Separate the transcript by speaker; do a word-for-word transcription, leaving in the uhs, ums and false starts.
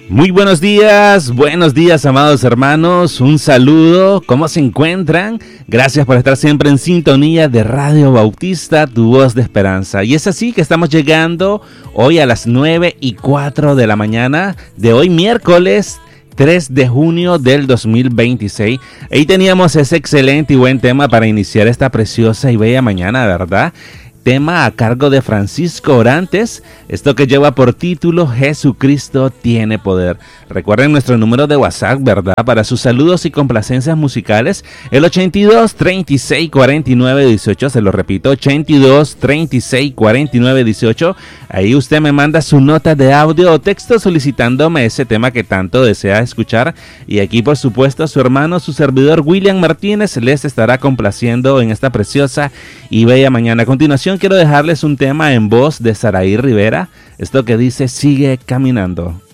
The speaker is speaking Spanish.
Speaker 1: Muy buenos días, buenos días amados hermanos, un saludo, ¿cómo se encuentran? Gracias por estar siempre en sintonía de Radio Bautista, tu voz de esperanza. Y es así que estamos llegando hoy a las nueve y cuatro de la mañana de hoy miércoles tres de junio del dos mil veintiséis. Ahí teníamos ese excelente y buen tema para iniciar esta preciosa y bella mañana, ¿verdad? Tema a cargo de Francisco Orantes, esto que lleva por título Jesucristo tiene poder. Recuerden nuestro número de WhatsApp, ¿verdad? Para sus saludos y complacencias musicales, el ochenta y dos, treinta y seis, cuarenta y nueve, dieciocho, se lo repito, ochenta y dos, treinta y seis, cuarenta y nueve, dieciocho. Ahí usted me manda su nota de audio o texto solicitándome ese tema que tanto desea escuchar. Y aquí, por supuesto, su hermano, su servidor William Martínez les estará complaciendo en esta preciosa y bella mañana. A continuación, quiero dejarles un tema en voz de Saraí Rivera, esto que dice Sigue Caminando.